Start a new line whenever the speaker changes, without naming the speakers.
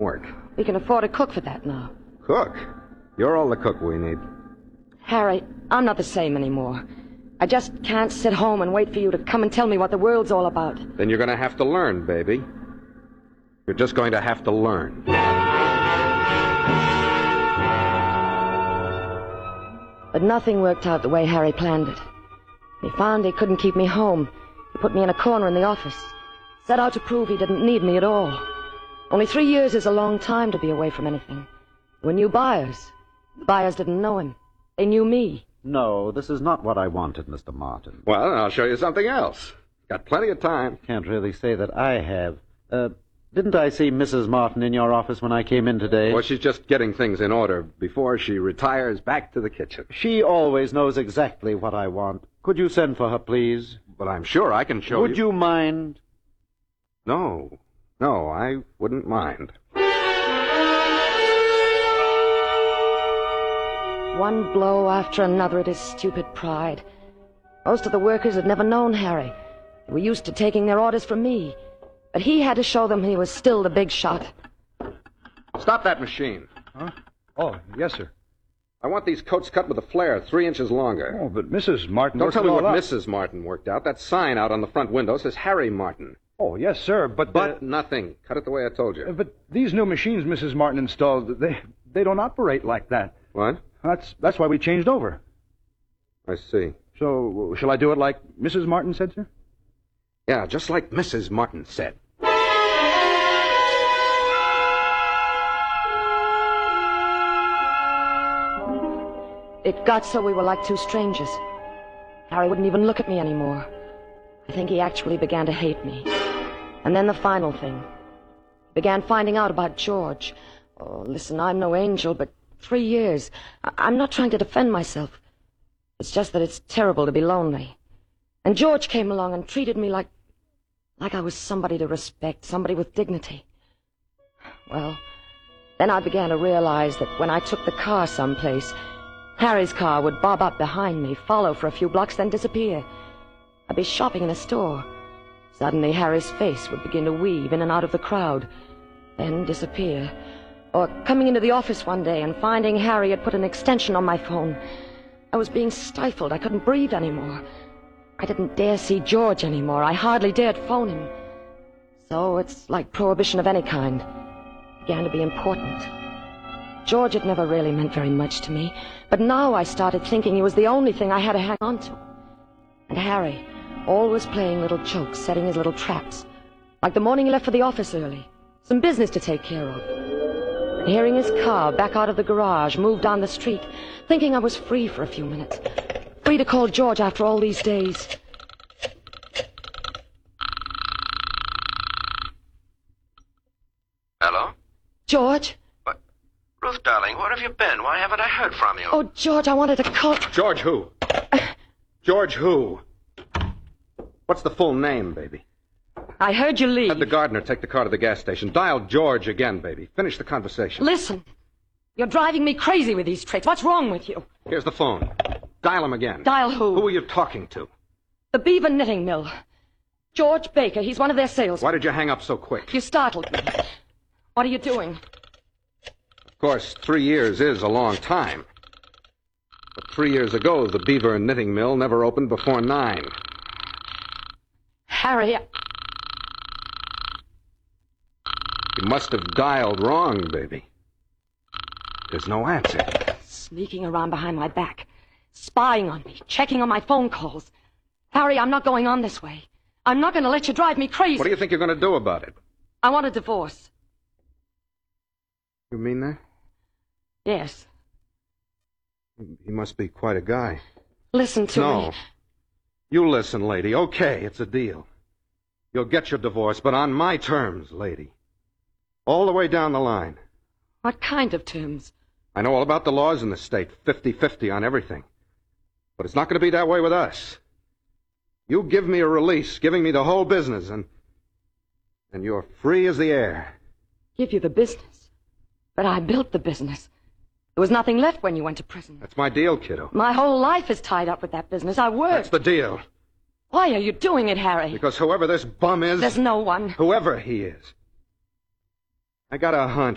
work.
We can afford a cook for that now.
Cook? You're all the cook we need.
Harry, I'm not the same anymore. I just can't sit home and wait for you to come and tell me what the world's all about.
Then you're going to have to learn, baby. You're just going to have to learn.
But nothing worked out the way Harry planned it. He found he couldn't keep me home. He put me in a corner in the office. Set out to prove he didn't need me at all. Only 3 years is a long time to be away from anything. We're new buyers. The buyers didn't know him. They knew me.
No, this is not what I wanted, Mr. Martin.
Well, I'll show you something else. Got plenty of time.
Can't really say that I have. Didn't I see Mrs. Martin in your office when I came in today?
Well, she's just getting things in order before she retires back to the kitchen.
She always knows exactly what I want. Could you send for her, please?
But I'm sure I can show you...
Would you mind?
No, I wouldn't mind.
One blow after another at his stupid pride. Most of the workers had never known Harry. They were used to taking their orders from me. But he had to show them he was still the big shot.
Stop that machine.
Huh? Oh, yes, sir.
I want these coats cut with a flare 3 inches longer.
Oh, but Mrs. Martin...
Don't tell me what
out.
Mrs. Martin worked out. That sign out on the front window says Harry Martin.
Oh, yes, sir, but...
But nothing. Cut it the way I told you.
But these new machines Mrs. Martin installed, they don't operate like that.
What?
That's why we changed over.
I see.
So, shall I do it like Mrs. Martin said, sir?
Yeah, just like Mrs. Martin said.
It got so we were like two strangers. Harry wouldn't even look at me anymore. I think he actually began to hate me. And then the final thing. Began finding out about George. Oh, listen, I'm no angel, but 3 years. I'm not trying to defend myself. It's just that it's terrible to be lonely. And George came along and treated me like I was somebody to respect, somebody with dignity. Well, then I began to realize that when I took the car someplace, Harry's car would bob up behind me, follow for a few blocks, then disappear. I'd be shopping in a store. Suddenly, Harry's face would begin to weave in and out of the crowd, then disappear. Or coming into the office one day and finding Harry had put an extension on my phone. I was being stifled. I couldn't breathe anymore. I didn't dare see George anymore. I hardly dared phone him. So it's like prohibition of any kind. It began to be important. George had never really meant very much to me, but now I started thinking he was the only thing I had to hang on to. And Harry, always playing little jokes, setting his little traps. Like the morning he left for the office early. Some business to take care of. And hearing his car back out of the garage, move down the street, thinking I was free for a few minutes. Free to call George after all these days.
Hello?
George?
What? Ruth, darling, where have you been? Why haven't I heard from you?
Oh, George, I wanted to call...
George who? George who? What's the full name, baby?
I heard you leave.
Had the gardener take the car to the gas station. Dial George again, baby. Finish the conversation.
Listen, you're driving me crazy with these tricks. What's wrong with you?
Here's the phone. Dial him again.
Dial who?
Who are you talking to?
The Beaver Knitting Mill. George Baker. He's one of their salesmen.
Why did you hang up so quick?
You startled me. What are you doing?
Of course, 3 years is a long time. But 3 years ago, the Beaver Knitting Mill never opened before 9.
Harry,
You must have dialed wrong, baby. There's no answer.
Sneaking around behind my back. Spying on me. Checking on my phone calls. Harry, I'm not going on this way. I'm not going to let you drive me crazy.
What do you think you're going to do about it?
I want a divorce.
You mean that?
Yes.
He must be quite a guy.
Listen to me.
No. You listen, lady. Okay, it's a deal. You'll get your divorce, but on my terms, lady. All the way down the line.
What kind of terms?
I know all about the laws in the state. 50-50 on everything. But it's not going to be that way with us. You give me a release, giving me the whole business, and you're free as the air.
Give you the business? But I built the business. There was nothing left when you went to prison.
That's my deal, kiddo.
My whole life is tied up with that business. I worked.
That's the deal.
Why are you doing it, Harry?
Because whoever this bum is...
There's no one.
Whoever he is. I got a hunch